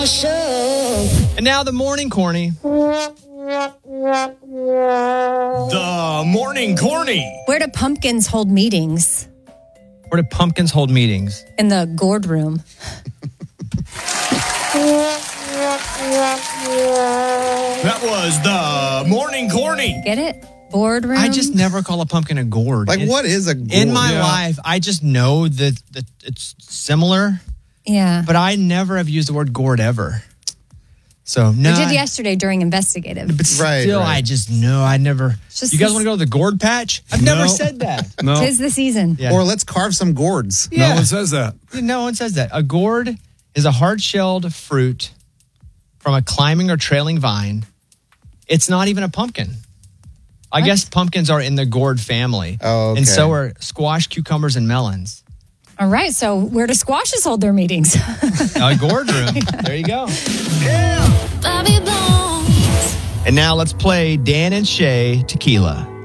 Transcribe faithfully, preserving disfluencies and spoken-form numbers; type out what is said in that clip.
And now the morning corny. The morning corny. Where do pumpkins hold meetings? Where do pumpkins hold meetings? In the gourd room. That was the morning corny. Get it? Boardroom. I just never call a pumpkin a gourd. Like, It- what is a gourd? In my Yeah. life, I just know that, that it's similar, Yeah. but I never have used the word gourd ever. So, no. We did I- yesterday during investigative. But Right, still, right. I just know. I never. Just You guys this- want to go to the gourd patch? I've No. never said that. No. Tis the season. Yeah. Or let's carve some gourds. Yeah. No one says that. No one says that. A gourd is a hard-shelled fruit from a climbing or trailing vine. It's not even a pumpkin. I What? guess pumpkins are in the gourd family. Oh, okay. And so are squash, cucumbers, and melons. All right. So where do squashes hold their meetings? A gourd room. There you go. And now let's play Dan and Shay Tequila.